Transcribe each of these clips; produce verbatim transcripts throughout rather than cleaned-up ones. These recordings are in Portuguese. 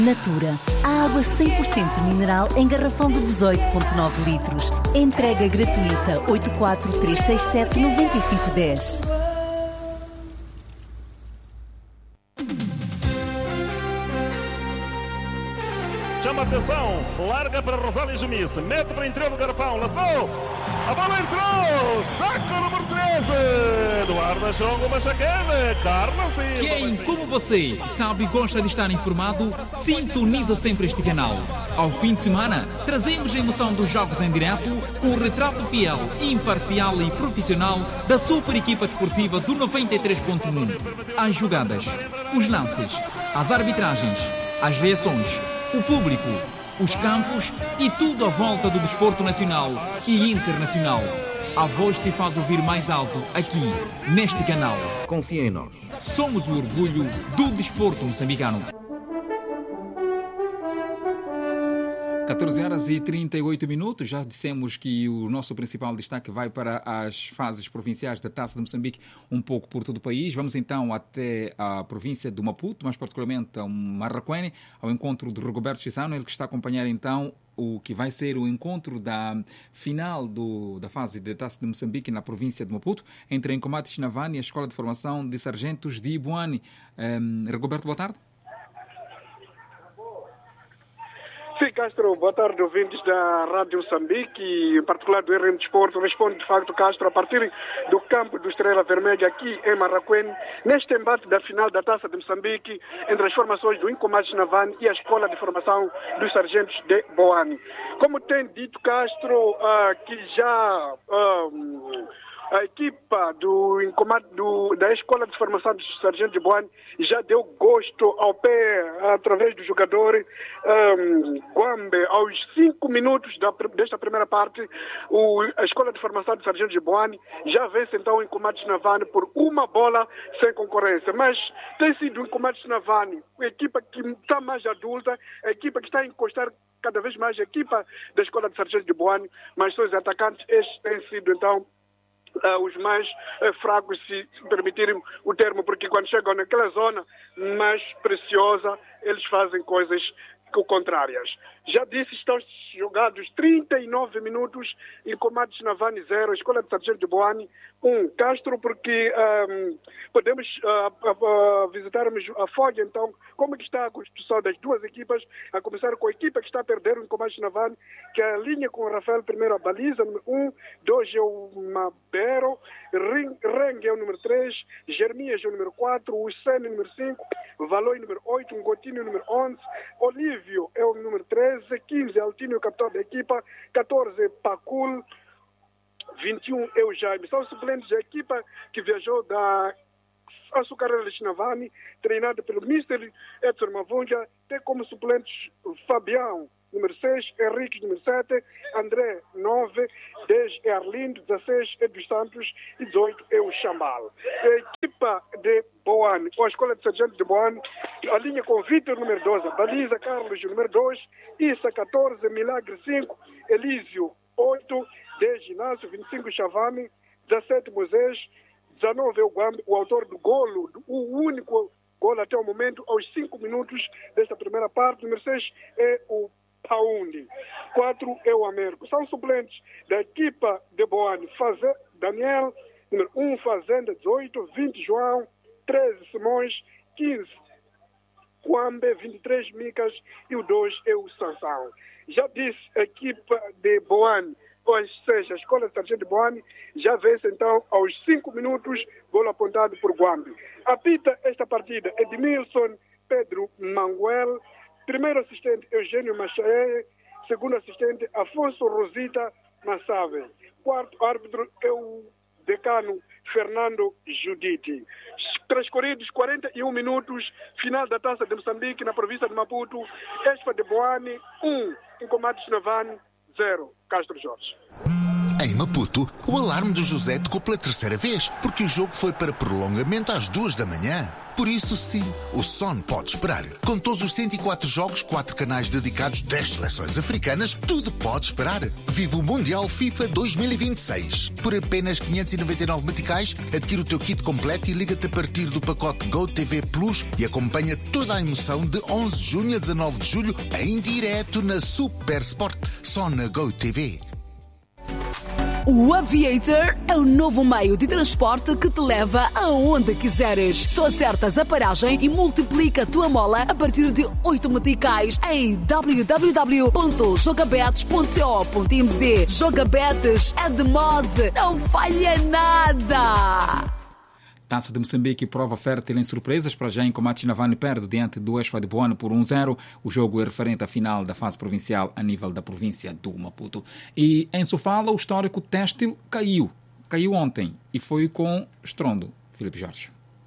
Natura, a água cem por cento mineral em garrafão de dezoito vírgula nove litros. Entrega gratuita oito quatro três seis sete nove cinco um zero. Chama atenção, larga para Rosália Jumice, mete para interior do garrafão, laçou, a bola entrou, saco número treze, Eduardo Chongo Machacane, Carlos Silva. Quem, como você, sabe e gosta de estar informado, sintoniza sempre este canal. Ao fim de semana, trazemos a emoção dos jogos em direto com o retrato fiel, imparcial e profissional da super equipa desportiva do noventa e três ponto um. As jogadas, os lances, as arbitragens, as reações, o público, os campos e tudo à volta do desporto nacional e internacional. A voz te faz ouvir mais alto aqui, neste canal. Confia em nós. Somos o orgulho do desporto moçambicano. catorze horas e trinta e oito minutos. Já dissemos que o nosso principal destaque vai para as fases provinciais da Taça de Moçambique, um pouco por todo o país. Vamos então até a província do Maputo, mais particularmente a Marraquene, ao encontro de Rigoberto Chissano, ele que está a acompanhar então o que vai ser o encontro da final do, da fase da Taça de Moçambique na província de Maputo, entre a Encomate Chinavani e a Escola de Formação de Sargentos de Ibuani. Um, Rigoberto, boa tarde. Sim, Castro, boa tarde, ouvintes da Rádio Moçambique e em particular do R M Desporto. Responde de facto, Castro, a partir do campo do Estrela Vermelha aqui em Marraquene, neste embate da final da Taça de Moçambique entre as formações do Incomate Chinavani e a Escola de Formação dos Sargentos de Boane. Como tem dito, Castro, uh, que já... Uh, A equipa do, do, da Escola de Formação de Sargento de Boane já deu gosto ao pé através do jogador um, Guambe. Aos cinco minutos da, desta primeira parte, o, a Escola de Formação de Sargento de Boane já vence então o Incomate Chinavani por uma bola sem concorrência. Mas tem sido o Incomate Chinavani, a equipa que está mais adulta, a equipa que está a encostar cada vez mais a equipa da Escola de Sargento de Boane, mas seus atacantes estes têm sido então Uh, os mais uh, fracos, se permitirem o termo, porque quando chegam naquela zona mais preciosa, eles fazem coisas contrárias. Já disse, estão jogados trinta e nove minutos, Incomate Chinavani zero, Escola de Sargento de Boane um. Castro, porque um, podemos uh, uh, uh, visitarmos a folha, então, como é que está a constituição das duas equipas, a começar com a equipa que está a perder o Incomate Chinavani, que é a linha com o Rafael primeiro a baliza, número um, dois é o Mabero, Reng é o número três, Jeremias é o número quatro, o Sene número cinco, Valoi número oito, Ngotini número onze, Olívio é o número treze, quinze Altino é o capitão da equipa, catorze Pacul, vinte e um é o Jaime. São suplentes da equipa que viajou da Açucarera de Chinavani, treinada pelo mister Edson Mavunja, tem como suplentes Fabião, número seis, Henrique, número sete, André, nove, dez é Arlindo, dezesseis é dos Santos e dezoito é o Chambal. A equipa de Boane, ou a Escola de Sargento de Boane, a linha com Vitor, número doze, Baliza, Carlos, número dois, Issa, catorze, Milagre, cinco, Elísio, oito, dez, Ginásio, vinte e cinco, Chavame, dezessete, Moisés, dezenove é o Guambe, o autor do golo, o único golo até o momento, aos cinco minutos desta primeira parte. Número seis é o Paundi, quatro é o Américo. São suplentes da equipa de Boane, Faze, Daniel, número um, Fazenda, dezoito, vinte, João, treze, Simões, quinze, Guambe, vinte e três, Micas e o dois é o Sansão. Já disse a equipa de Boane, ou seja, a Escola de Sargento de Boane, já vence então aos cinco minutos, golo apontado por Guambe. Apita esta partida Edmilson Pedro Manguel, primeiro assistente Eugênio Machaé, segundo assistente Afonso Rosita Massave, quarto árbitro é o decano Fernando Judite. Transcorridos quarenta e um minutos, final da Taça de Moçambique na província de Maputo, Espa de Boane um, Incomate Chinavani zero. Castro Jorge. Em Maputo, o alarme do José tocou pela terceira vez, porque o jogo foi para prolongamento às duas da manhã. Por isso, sim, o sono pode esperar. Com todos os cento e quatro jogos, quatro canais dedicados, dez seleções africanas, tudo pode esperar. Vive o Mundial FIFA dois mil e vinte e seis. Por apenas quinhentos e noventa e nove meticais, adquire o teu kit completo e liga-te a partir do pacote GoTV Plus e acompanha toda a emoção de onze de junho a dezanove de julho em direto na Super Sport, só na GoTV. O Aviator é o novo meio de transporte que te leva aonde quiseres. Só acertas a paragem e multiplica a tua mola a partir de oito meticais em w w w ponto jogabetes ponto co ponto m z. Jogabetes é de mod, não falha nada! Taça de Moçambique prova fértil em surpresas. Para já, Nkomachi Navani perde diante do Esfa de Boano por um zero. O jogo é referente à final da fase provincial a nível da província do Maputo. E em Sofala, o histórico têxtil caiu. Caiu ontem e foi com estrondo. Filipe Jorge.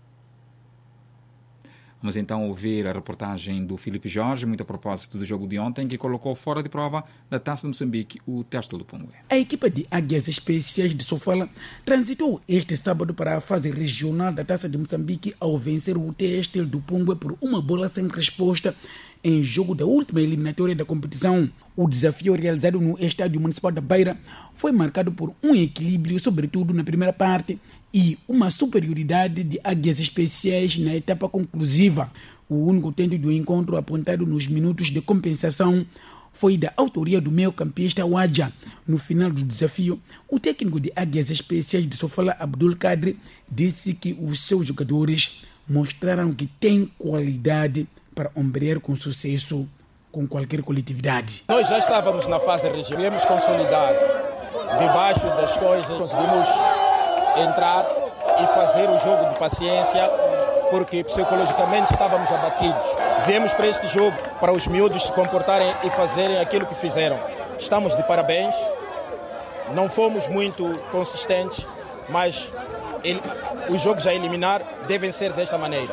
Vamos então ouvir a reportagem do Filipe Jorge, muito a propósito do jogo de ontem, que colocou fora de prova da Taça de Moçambique o têxtil do Pungue. A equipa de Águias Especiais de Sofala transitou este sábado para a fase regional da Taça de Moçambique ao vencer o têxtil do Pungue por uma bola sem resposta em jogo da última eliminatória da competição. O desafio realizado no Estádio Municipal da Beira foi marcado por um equilíbrio, sobretudo na primeira parte, e uma superioridade de Águias Especiais na etapa conclusiva. O único tento do encontro apontado nos minutos de compensação foi da autoria do meio-campista Wadja. No final do desafio, o técnico de Águias Especiais de Sofala, Abdul Kadri, disse que os seus jogadores mostraram que têm qualidade para ombrear com sucesso com qualquer coletividade. Nós já estávamos na fase regional, viemos consolidar. Debaixo das coisas, conseguimos entrar e fazer o jogo de paciência, porque psicologicamente estávamos abatidos. Viemos para este jogo para os miúdos se comportarem e fazerem aquilo que fizeram. Estamos de parabéns, não fomos muito consistentes, mas ele, os jogos a eliminar devem ser desta maneira.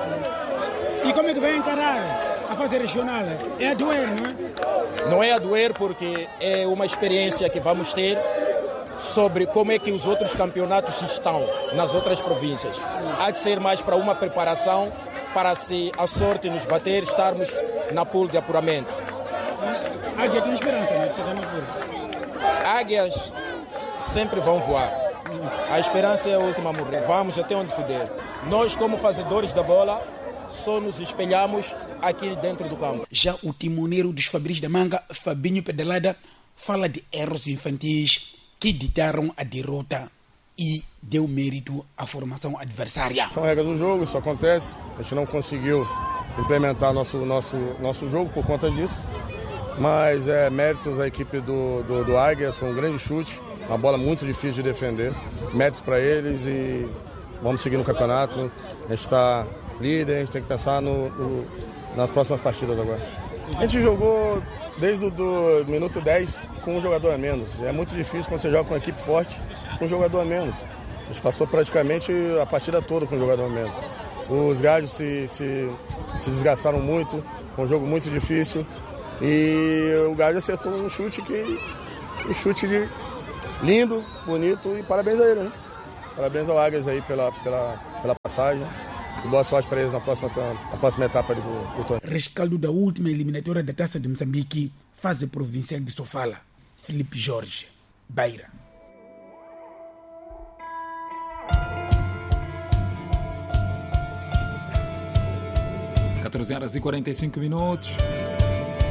E como é que vai encarar a fase regional? É a doer, não é? Não é a doer, porque é uma experiência que vamos ter sobre como é que os outros campeonatos estão nas outras províncias. Há de ser mais para uma preparação, para se a sorte nos bater, estarmos na pool de apuramento. Águia tem esperança, né? Você está na pool. Águias sempre vão voar. A esperança é a última a morrer. Vamos até onde puder. Nós, como fazedores da bola, só nos espelhamos aqui dentro do campo. Já o timoneiro dos Fabris da Manga, Fabinho Pedalada, fala de erros infantis que ditaram a derrota e deu mérito à formação adversária. São regras do jogo, isso acontece. A gente não conseguiu implementar nosso, nosso, nosso jogo por conta disso. Mas é méritos à equipe do, do, do Águias, foi um grande chute, uma bola muito difícil de defender. Méritos para eles e vamos seguir no campeonato. A gente está líder, a gente tem que pensar no, no, nas próximas partidas agora. A gente jogou desde o do minuto dez com um jogador a menos. É muito difícil quando você joga com uma equipe forte com um jogador a menos. A gente passou praticamente a partida toda com um jogador a menos. Os gajos se, se, se desgastaram muito, foi um jogo muito difícil. E o Gajo acertou um chute que um chute de lindo, bonito, e parabéns a ele, né? Parabéns ao Águias aí pela, pela, pela passagem. E boa sorte para eles na próxima, na próxima etapa do, do torneio. Rescaldo da última eliminatória da Taça de Moçambique, fase provincial de Sofala. Filipe Jorge, Beira. catorze horas e quarenta e cinco minutos.